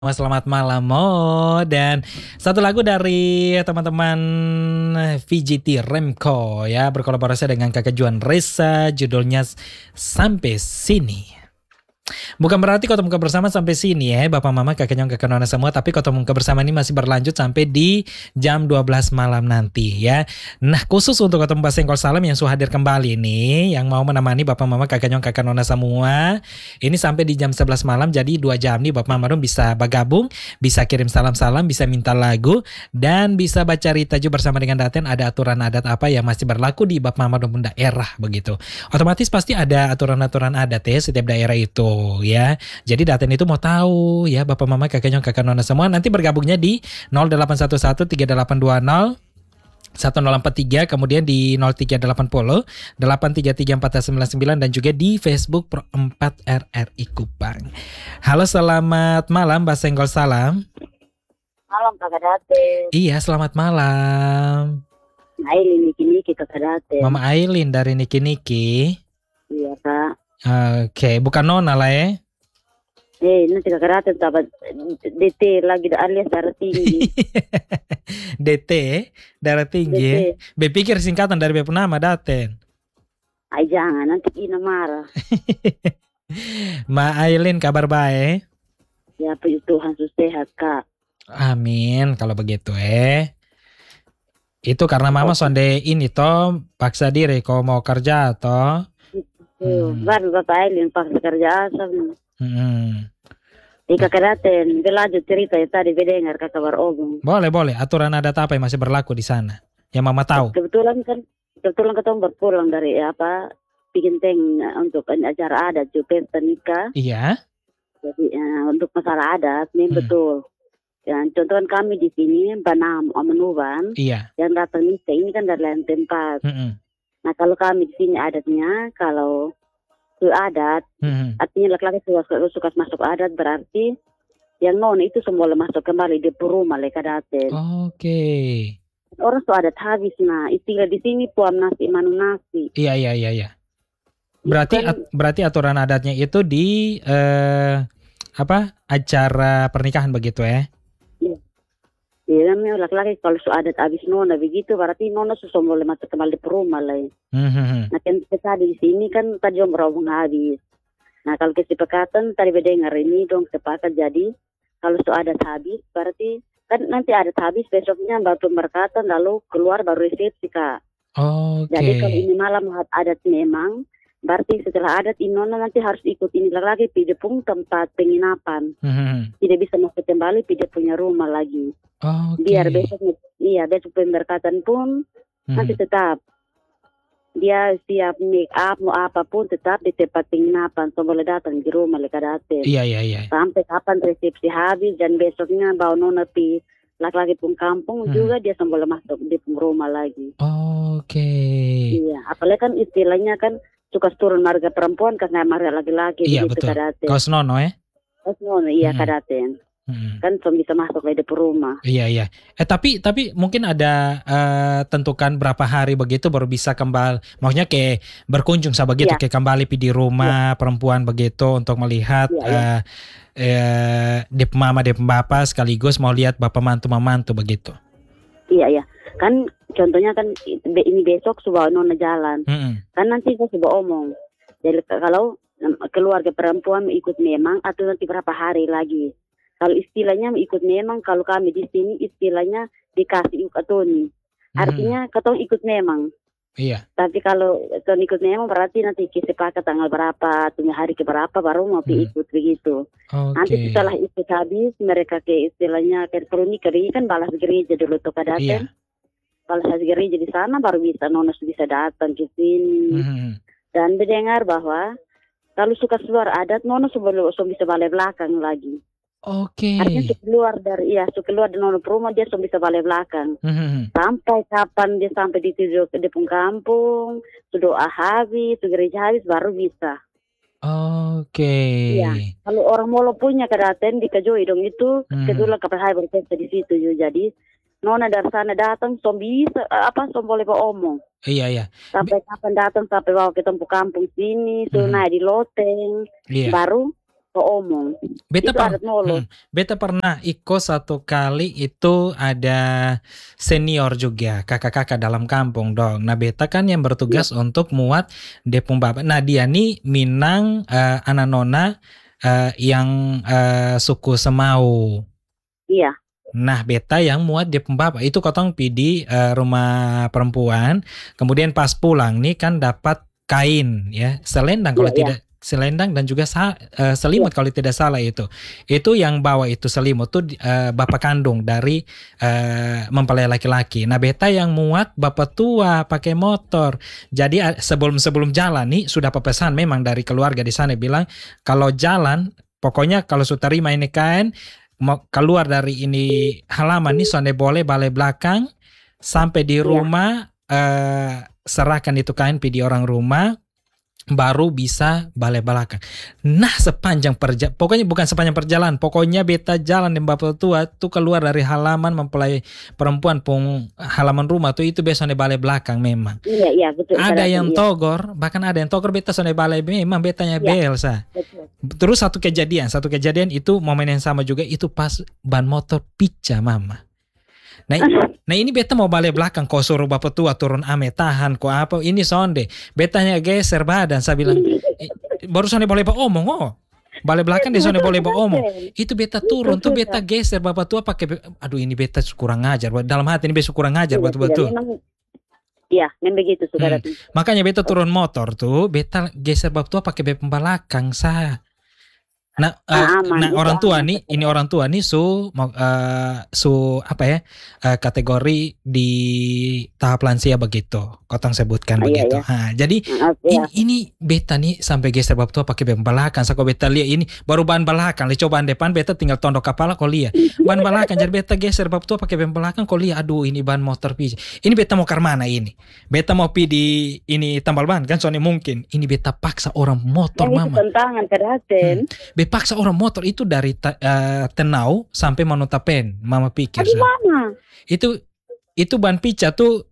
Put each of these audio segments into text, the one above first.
Selamat malam Mo. Dan satu lagu dari teman-teman VGT Remco ya, berkolaborasi dengan Kakak Juan Reza, judulnya Sampai Sini. Bukan berarti Kota Muka Bersama sampai sini ya Bapak Mama, kakak nyong, kakak nona semua. Tapi Kota Muka Bersama ini masih berlanjut sampai di jam 12 malam nanti ya. Nah, khusus untuk Kota Muka Sengkol Salam yang sudah hadir kembali nih, yang mau menemani Bapak Mama, kakak nyong, kakak nona semua, ini sampai di jam 11 malam. Jadi 2 jam nih Bapak Mama bisa bergabung, bisa kirim salam-salam, bisa minta lagu, dan bisa baca Ritaju bersama dengan Daten. Ada aturan adat apa yang masih berlaku di Bapak Mama dan daerah begitu. Otomatis pasti ada aturan-aturan adat ya setiap daerah itu ya. Jadi Daten itu mau tahu ya Bapak Mama, kakak nyong, kakak nona semua, nanti bergabungnya di 0811 3820 1043, kemudian di 0380 833 499, dan juga di Facebook Pro 4 RRI Kupang. Halo, selamat malam Mbak Senggol Salam. Malam Kakak Daten. Iya, selamat malam. Ailin Niki Kakak Daten. Mama Ailin dari Niki. Iya Kak. Oke, bukan Nona lah ya. Nanti Kakak Daten dapat DT lagi alias darah tinggi. DT, darah tinggi. Bepikir singkatan dari Bep nama Daten. Ay jangan, nanti Ina marah. Ma Ailin, kabar baik? Ya puji Tuhan sehat Kak. Amin, kalau begitu Itu karena Mama sonde ini toh paksa diri kau mau kerja toh. Baru Bapak Ailin paksa kerja asam. Kakak Daten, lanjut cerita ya tadi dengar Kakak beromong. Boleh. Aturan adat apa yang masih berlaku di sana? Yang Mama tahu? Kebetulan ketemu berpulang dari bikin untuk acara adat juga pesta nikah. Iya. Jadi untuk masalah adat ini betul. Ya, contoh kan kami di sini Banam Omenuban. Iya. Yang datang nikah ini kan dari lain tempat. Nah kalau kami di sini adatnya kalau ke adat, artinya laki-laki suka masuk adat berarti yang nona itu semua masuk kembali di rumah mereka Daten. Oke. Orang tuh adat habis, nah istilah di sini puam nasi manu nasi. Iya. Berarti aturan adatnya itu di acara pernikahan begitu ya? Iya, namanya laki-laki kalau adat habis nona begitu berarti nona semua masuk kembali di rumah lah. Nah kan kita di sini kan tadi om berhubung habis. Nah kalau kesepakatan tadi berdengar ini dong sepakat, jadi kalau adat habis berarti kan nanti adat habis besoknya baru pemberkatan lalu keluar baru resepsi Kak. Jadi kalau ini malam adat memang berarti setelah adat inona nanti harus ikut ini lagi pide pun tempat penginapan. Tidak bisa masuk kembali pide punya rumah lagi. Biar besok pemberkatan pun nanti tetap dia siap make up mau apapun tetap di tempat penginapan, so boleh datang di rumah mereka Daten. Iya. Sampai kapan resepsi habis dan besoknya bawa nona pi laki-laki pun kampung juga dia boleh masuk di rumah lagi. Iya, apalagi kan istilahnya kan suka turun marga perempuan karena marga laki-laki. Iya betul. Kaos nono ya? Kaos nono iya Kak Daten. Kan bisa masuk di rumah. Iya. Tapi mungkin ada tentukan berapa hari begitu baru bisa kembali. Maksudnya kayak berkunjung begitu kayak kembali di rumah perempuan begitu untuk melihat dep mama dep bapak sekaligus mau lihat bapak mantu begitu. Iya. Kan contohnya kan ini besok sudah nona jalan. Kan nanti saya sudah omong. Jadi kalau keluarga perempuan ikut memang atau nanti berapa hari lagi. Kalau istilahnya ikut memang, kalau kami di sini istilahnya dikasih ukatoni. Artinya katong ikut memang. Iya. Tapi kalau katong ikut memang berarti nanti sepakat tanggal berapa, tunggu hari ke berapa baru mau ikut begitu. Nanti setelah ikut habis mereka ke istilahnya ke pernikah kan balas gereja dulu tuh Daten. Iya. Balas gereja di sana baru bisa nona bisa datang ke sini. Dan mendengar bahwa kalau suka keluar adat nona sebelum bisa balik belakang lagi. Artinya keluar dari nona rumah dia bisa balik belakang. Sampai kapan dia sampai di kampung, sudah habis, gereja habis baru bisa. Iya. Kalau orang molo punya Daten di Kajoi dong itu kedua kapal hai berpesta di situ jadi nona dari sana datang bisa boleh omong. Iya. Sampai kapan datang sampai bawa ke tempat kampung sini, naik di loteng, baru omong. Beta pernah ikut satu kali, itu ada senior juga, kakak-kakak dalam kampung dong. Nah beta kan yang bertugas untuk muat depung bapa. Nah dia nih Minang, anak nona yang suku Semau. Iya. Nah beta yang muat depung bapa itu kotong pidi rumah perempuan. Kemudian pas pulang nih kan dapat kain ya, selendang kalau tidak selendang dan juga selimut kalau tidak salah itu yang bawa itu selimut tuh bapak kandung dari mempelai laki-laki. Nah beta yang muat bapak tua pakai motor. Jadi sebelum jalan nih sudah pesan memang dari keluarga di sana bilang kalau jalan pokoknya kalau sudah terima ini kain mau keluar dari ini halaman nih sonde boleh balik belakang sampai di rumah serahkan itu kain di orang rumah baru bisa balik belakang. Nah sepanjang pokoknya bukan sepanjang perjalanan, pokoknya beta jalan dengan bapak tua tuh keluar dari halaman mempelai perempuan pun halaman rumah tuh itu biasanya balik belakang memang. Iya betul. Ada yang togor, bahkan ada yang togor beta sonde balik memang betanya belsa. Terus satu kejadian itu momen yang sama juga itu pas ban motor pecah mama. Nah ini beta mau balik belakang, kau suruh bapak tua turun ame tahan, kau apa ini sonde, betanya geser badan, saya bilang baru sonde boleh omong balik belakang dia sonde boleh omong, itu beta turun tuh beta geser bapak tua pakai, aduh ini beta kurang ngajar, dalam hati ini beta kurang ngajar betul-betul. Iya, memang begitu sudah. Makanya beta turun motor tuh, beta geser bapak tua pakai bep belakang saya. Nah, orang tua nih su apa ya kategori di tahap lansia begitu, kotong sebutkan begitu. Nah, jadi ini beta nih sampai geser bab tua pakai ban belakang. Sako beta lihat ini baru ban belakang, coba depan beta tinggal tondok kepala kau lihat ban belakang. Jadi beta geser bab tua pakai ban belakang kau lihat, aduh ini ban motor pi. Ini beta mau ke mana ini? Beta mau pi di ini tambal ban kan soalnya mungkin. Ini beta paksa orang motor mama. Tentangan keraten. Paksa orang motor itu dari Tenau sampai Manutapen, mama pikir. Itu ban pica tuh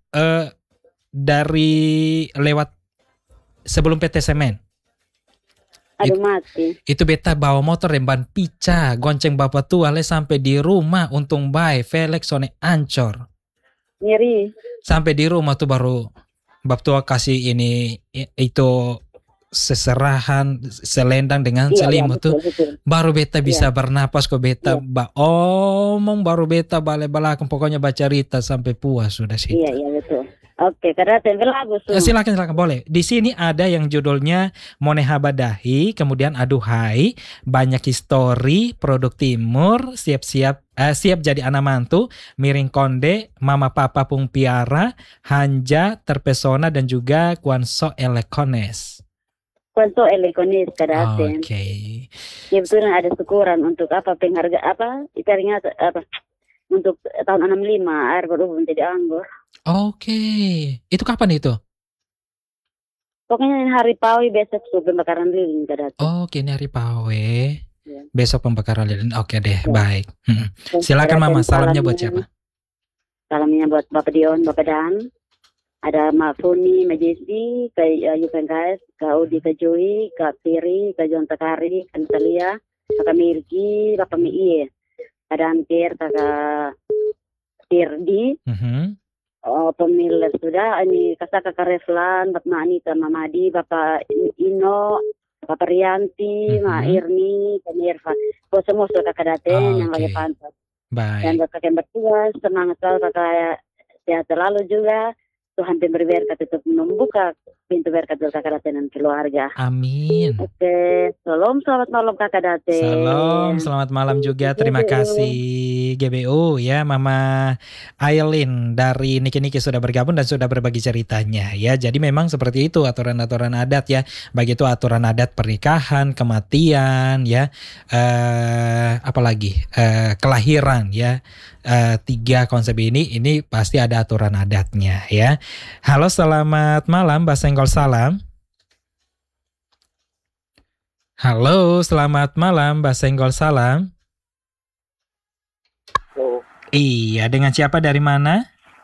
dari lewat sebelum PT Semen. Aduh mati. Itu beta bawa motor dan ban pica, gonceng bapak tua le sampai di rumah, untung baik, velg sone ancor. Ngeri. Sampai di rumah tuh baru bapak tua kasih ini itu seserahan selendang dengan selimut tuh betul. Baru beta bisa bernapas kok beta omong baru beta balik belakang pokoknya baca cerita sampai puas sudah sih. Iya betul. Oke, karena lagu silakan boleh. Di sini ada yang judulnya Moneha Badahi, kemudian Aduhai, Banyak Histori, Produk Timur, Siap jadi anak mantu, Miring Konde, Mama Papa Pung Piara, Hanja Terpesona dan juga Kuanso Elekones. Kuanto Elekonis kadaten. Oke. Ya betul ada syukuran untuk penghargaan ibaratnya untuk tahun 65 air berhubung menjadi anggur. Oke. Itu kapan itu? Pokoknya hari Pawe besok pembakaran lilin kadaten. Oke, ini hari Pawe. Ya. Besok pembakaran lilin. Oke deh, baik. Silakan Mama, salamnya buat siapa? Salamnya buat Bapak Dion, Bapak Dan. Ada Mak Funi, Majesi, ke UPNKS, ke Udi, ke Joy, ke Piri, ke John Takari, ke Natalia, Kakak Mirki, Bapak Mie, ada Ampir, Kakak Tirdi, pemilik sudah, ini Kakak Reflan, Bapak Anita, Mamadi, Bapak Ino, Bapak Rianti, Mak Irni, Kak Mirfa, semua sudah kakak daten yang lagi pantas. Dan buat kakak yang bertugas, semangat selalu kakak sehat selalu juga. Tuhan memberi berkat untuk membuka pintu berkat untuk kakak Daten dan keluarga. Amin. Oke, selamat malam kakak Daten. Selamat malam juga. Terima kasih GBU ya, Mama Aileen dari Niki sudah bergabung dan sudah berbagi ceritanya ya. Jadi memang seperti itu aturan-aturan adat ya. Baik itu aturan adat pernikahan, kematian ya, apalagi kelahiran ya. 3 konsep ini pasti ada aturan adatnya ya. Halo, selamat malam Mbak Senggol Salam. Halo, selamat malam Mbak Senggol Salam. Oh. Iya, dengan siapa dari mana?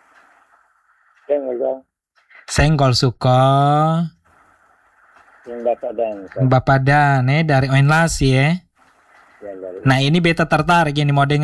Senggol Suko. Bapak Dan. Bapak Dan dari Oenlas ya. Nah ini beta tertarik ini mau dengar